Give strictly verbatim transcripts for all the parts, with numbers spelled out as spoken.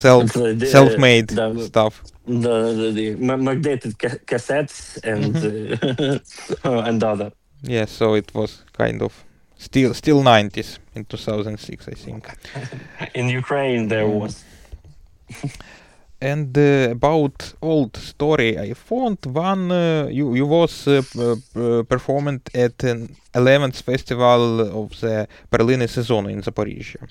self The- the- self-made the- stuff. the the, the ma- magnetic ca- cassettes and uh, and other. Yeah, so it was kind of still still nineties in two thousand six, I think. In Ukraine, there Mm. was. And uh, about old story, I found one. Uh, you you was uh, p- p- performed at an eleventh festival of the Berliner Saison in Zaporizhia.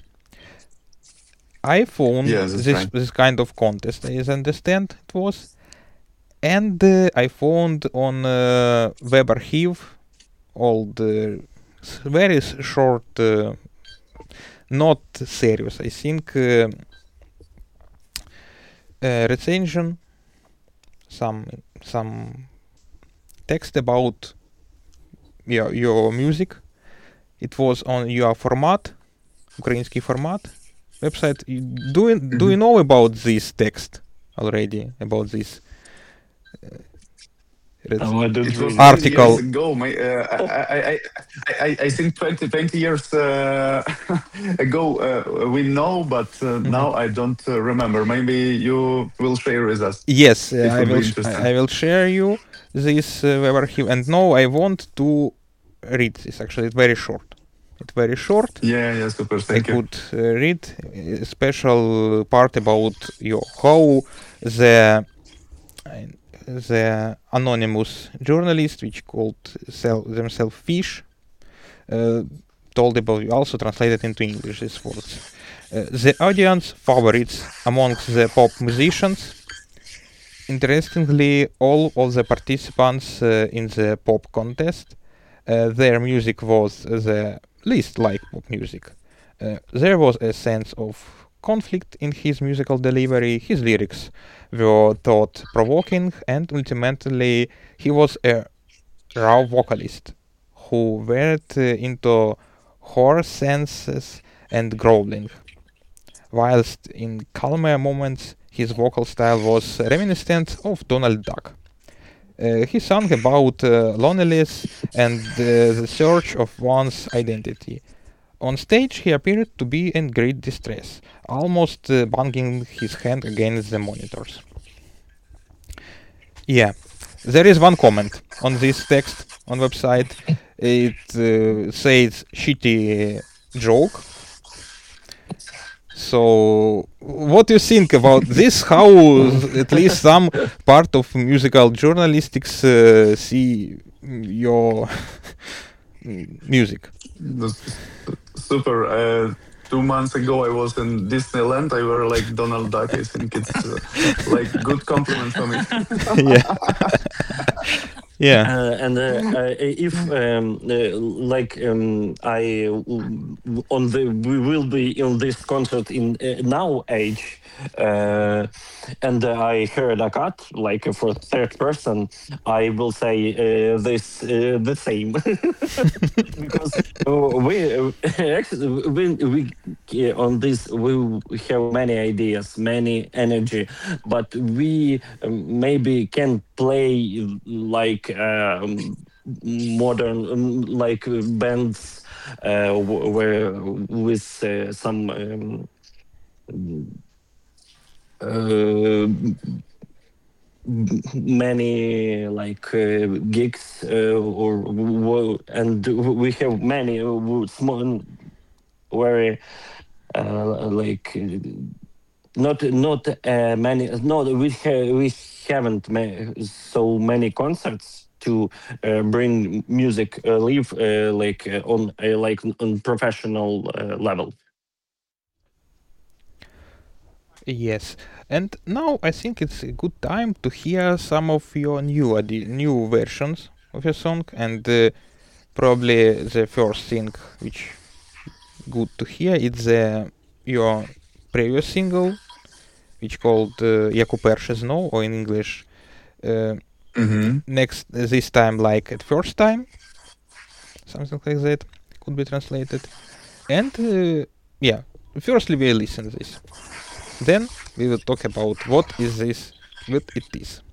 I found Yeah, that's this right. this kind of contest, as I understand it was, and uh, I found on uh, Web Archive old, uh, s- very s- short, uh, not serious, I think, uh, uh, recension, some some text about your your music. It was on your format, Ukrainsky format website. You- Do you, do you Mhm. know about this text already? About this uh, rec- Oh, I don't It was really. ten Article. years ago. My, uh, I, I, I, I, I think twenty, twenty years uh, ago uh, we know, but uh, Mhm. now I don't uh, remember. Maybe you will share with us. Yes, uh, It I would be will. Sh- interesting. I, I will share you this uh, web archive. And now I want to read this. Actually, it's very short. It's very short. Yeah, yeah, super. I Thank you. could uh, read a special part about your how the uh, the anonymous journalist, which called sel- themselves Fish, uh, told about you. Also translated into English these words. Uh, the audience favorites amongst the pop musicians. Interestingly, all of the participants uh, in the pop contest, uh, their music was the least like pop music. Uh, there was a sense of conflict in his musical delivery. His lyrics were thought provoking, and ultimately, he was a raw vocalist who went uh, into hoarse senses and growling, whilst in calmer moments his vocal style was reminiscent of Donald Duck. Uh, he sang about uh, loneliness and uh, the search of one's identity. On stage, he appeared to be in great distress, almost uh, banging his hand against the monitors. Yeah, there is one comment on this text on website. It uh, says shitty joke. So, what do you think about this? How at least some part of musical journalistics uh, see your music? That's super. Uh, two months ago, I was in Disneyland. I were like Donald Duck. I think it's uh, like good compliment for me. Yeah, yeah. Uh, and uh, uh, if um, uh, like um, I w- w- on the we will be in this concert in uh, now age, uh, and uh, I heard a cut like uh, for third person, I will say uh, this uh, the same because uh, we uh, actually we, we uh, on this we have many ideas, many energy, but we um, maybe can play like um, modern um, like uh, bands uh, w- where with uh, some um, uh, many like uh, gigs uh, or w- and we have many uh, small very uh, like uh, not not uh, many no we ha- we haven't ma- so many concerts to uh, bring music uh, live uh, like uh, on uh, like on professional uh, level. Yes, and now I think it's a good time to hear some of your new adi- new versions of your song, and uh, probably the first thing which good to hear is the your previous single, which called uh, Яку перше знов, or in English, uh, Hmm. next this time like at first time, something like that could be translated. And uh, yeah, firstly we listen this, then we will talk about what is this, what it is.